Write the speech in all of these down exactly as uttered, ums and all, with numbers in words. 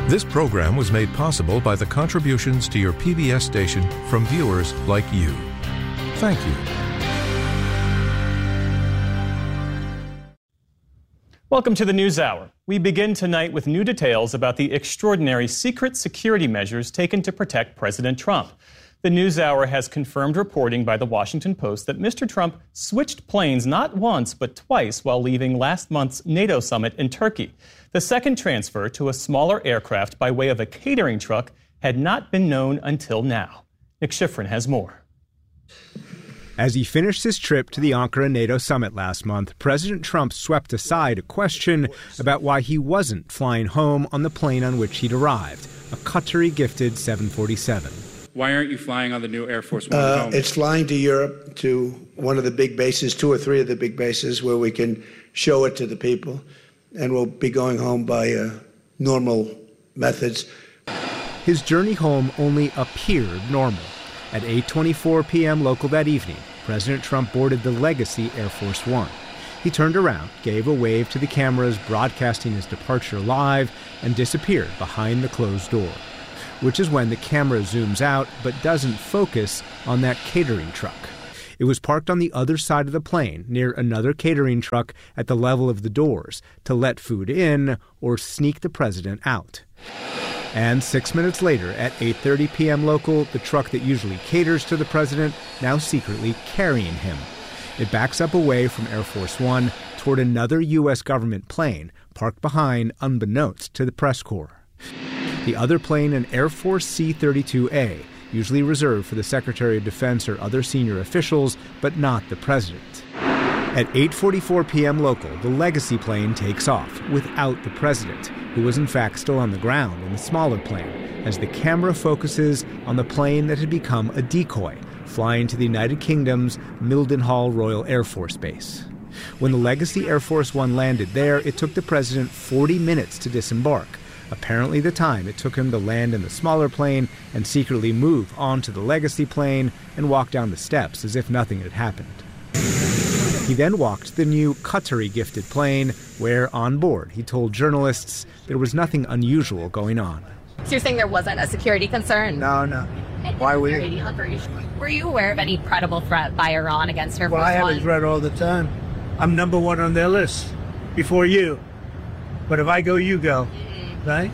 This program was made possible by the contributions to your P B S station from viewers like you. Thank you. Welcome to the NewsHour. We begin tonight with new details about the extraordinary secret security measures taken to protect President Trump. The NewsHour has confirmed reporting by the Washington Post that Mister Trump switched planes not once but twice while leaving last month's NATO summit in Turkey. The second transfer to a smaller aircraft by way of a catering truck had not been known until now. Nick Schifrin has more. As he finished his trip to the Ankara NATO summit last month, President Trump swept aside a question about why he wasn't flying home on the plane on which he'd arrived, a Qatari-gifted seven forty-seven. Why aren't you flying on the new Air Force One uh, home? It's flying to Europe, to one of the big bases, two or three of the big bases, where we can show it to the people. And we'll be going home by uh, normal methods. His journey home only appeared normal. At eight twenty-four p.m. local that evening, President Trump boarded the Legacy Air Force One. He turned around, gave a wave to the cameras broadcasting his departure live, and disappeared behind the closed door, which is when the camera zooms out but doesn't focus on that catering truck. It was parked on the other side of the plane, near another catering truck at the level of the doors, to let food in or sneak the president out. And six minutes later, at eight thirty p.m. local, the truck that usually caters to the president now secretly carrying him. It backs up away from Air Force One toward another U S government plane parked behind unbeknownst to the press corps. The other plane, an Air Force C thirty-two A, usually reserved for the Secretary of Defense or other senior officials, but not the president. At eight forty-four p.m. local, the Legacy plane takes off without the president, who was in fact still on the ground in the smaller plane, as the camera focuses on the plane that had become a decoy, flying to the United Kingdom's Mildenhall Royal Air Force Base. When the Legacy Air Force One landed there, it took the president forty minutes to disembark, apparently the time it took him to land in the smaller plane and secretly move onto the Legacy plane and walk down the steps as if nothing had happened. He then walked the new Qatari-gifted plane, where on board he told journalists there was nothing unusual going on. So you're saying there wasn't a security concern? No, no. Why would you? Were you aware of any credible threat by Iran against Air Force Well, I have One? a threat all the time. I'm number one on their list before you. But if I go, you go. Right?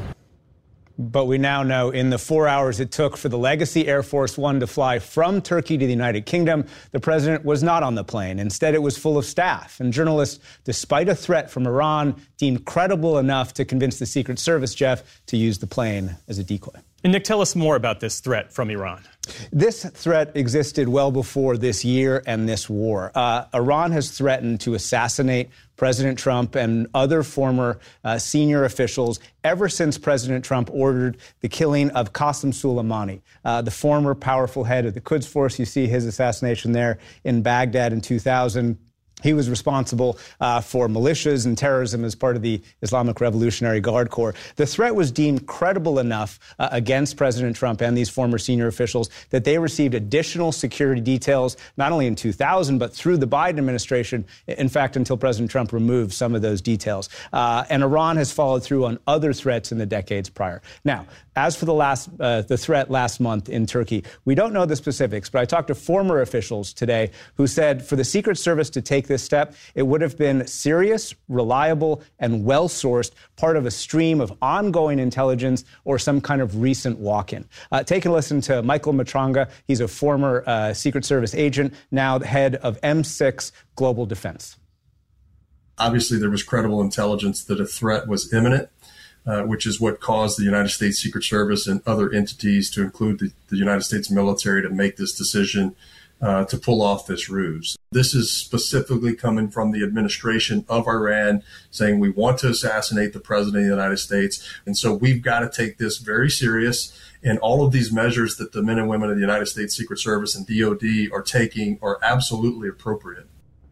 But we now know in the four hours it took for the Legacy Air Force One to fly from Turkey to the United Kingdom, the president was not on the plane. Instead, it was full of staff. And journalists, despite a threat from Iran, deemed credible enough to convince the Secret Service, Jeff, to use the plane as a decoy. And Nick, tell us more about this threat from Iran. This threat existed well before this year and this war. Uh, Iran has threatened to assassinate President Trump and other former uh, senior officials ever since President Trump ordered the killing of Qasem Soleimani, uh, the former powerful head of the Quds Force. You see his assassination there in Baghdad in two thousand. He was responsible uh, for militias and terrorism as part of the Islamic Revolutionary Guard Corps. The threat was deemed credible enough uh, against President Trump and these former senior officials that they received additional security details, not only in two thousand, but through the Biden administration, in fact, until President Trump removed some of those details. Uh, and Iran has followed through on other threats in the decades prior. Now, as for the last, uh, the threat last month in Turkey, we don't know the specifics, but I talked to former officials today who said for the Secret Service to take this step, it would have been serious, reliable, and well-sourced, part of a stream of ongoing intelligence or some kind of recent walk-in. Uh, take a listen to Michael Matranga. He's a former uh, Secret Service agent, now the head of M six Global Defense. Obviously, there was credible intelligence that a threat was imminent, uh, which is what caused the United States Secret Service and other entities, to include the, the United States military, to make this decision Uh, to pull off this ruse. This is specifically coming from the administration of Iran saying we want to assassinate the president of the United States. And so we've got to take this very serious. And all of these measures that the men and women of the United States Secret Service and D O D are taking are absolutely appropriate.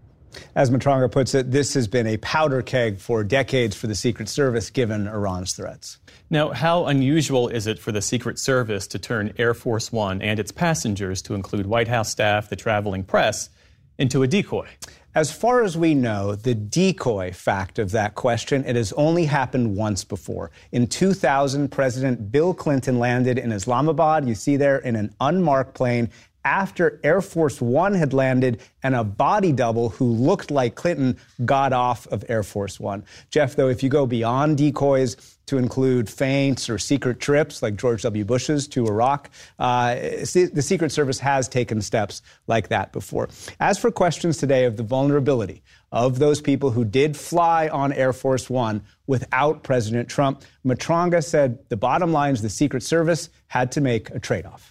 As Matranga puts it, this has been a powder keg for decades for the Secret Service, given Iran's threats. Now, how unusual is it for the Secret Service to turn Air Force One and its passengers, to include White House staff, the traveling press, into a decoy? As far as we know, the decoy fact of that question, it has only happened once before. In two thousand, President Bill Clinton landed in Islamabad, you see there, in an unmarked plane after Air Force One had landed and a body double who looked like Clinton got off of Air Force One. Jeff, though, if you go beyond decoys to include feints or secret trips like George W. Bush's to Iraq, uh, the Secret Service has taken steps like that before. As for questions today of the vulnerability of those people who did fly on Air Force One without President Trump, Matranga said the bottom line is the Secret Service had to make a trade-off.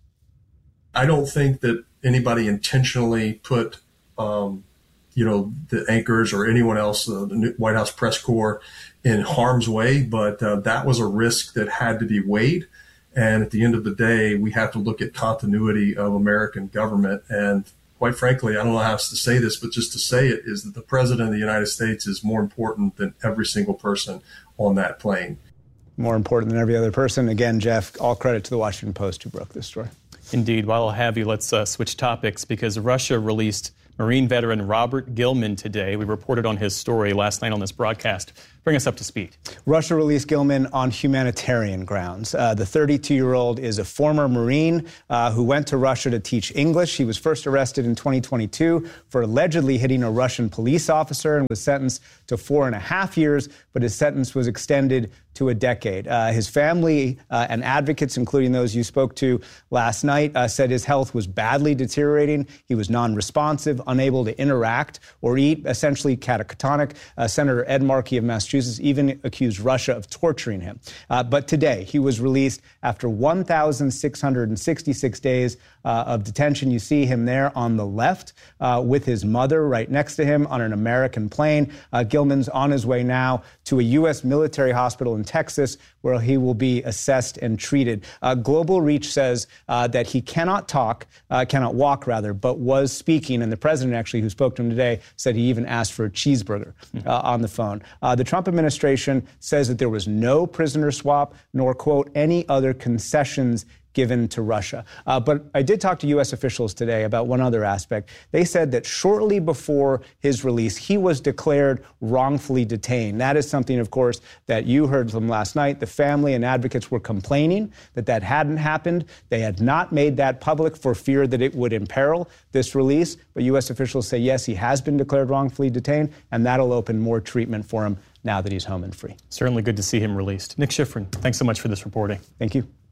I don't think that anybody intentionally put, um, you know, the anchors or anyone else, uh, the White House press corps, in harm's way, but uh, that was a risk that had to be weighed. And at the end of the day, we have to look at continuity of American government. And quite frankly, I don't know how else to say this, but just to say it is that the President of the United States is more important than every single person on that plane. More important than every other person. Again, Jeff, all credit to the Washington Post who broke this story. Indeed. While I'll have you, let's uh, switch topics because Russia released Marine veteran Robert Gilman today. We reported on his story last night on this broadcast. Bring us up to speed. Russia released Gilman on humanitarian grounds. Uh, the thirty-two-year-old is a former Marine uh, who went to Russia to teach English. He was first arrested in twenty twenty-two for allegedly hitting a Russian police officer and was sentenced to four and a half years, but his sentence was extended to a decade. Uh, his family uh, and advocates, including those you spoke to last night, uh, said his health was badly deteriorating. He was non-responsive, unable to interact or eat, essentially catatonic. Uh, Senator Ed Markey of Massachusetts even accused Russia of torturing him. Uh, but today, he was released after one thousand six hundred sixty-six days uh, of detention. You see him there on the left uh, with his mother right next to him on an American plane. Uh, Gilman's on his way now to a U S military hospital in Texas, where he will be assessed and treated. Uh, Global Reach says uh, that he cannot talk, uh, cannot walk rather, but was speaking. And the president actually, who spoke to him today, said he even asked for a cheeseburger uh, on the phone. Uh, the Trump administration says that there was no prisoner swap, nor, quote, any other concessions given to Russia. Uh, but I did talk to U S officials today about one other aspect. They said that shortly before his release, he was declared wrongfully detained. That is something, of course, that you heard from last night. The family and advocates were complaining that that hadn't happened. They had not made that public for fear that it would imperil this release. But U S officials say, yes, he has been declared wrongfully detained, and that'll open more treatment for him now that he's home and free. Certainly good to see him released. Nick Schifrin, thanks so much for this reporting. Thank you.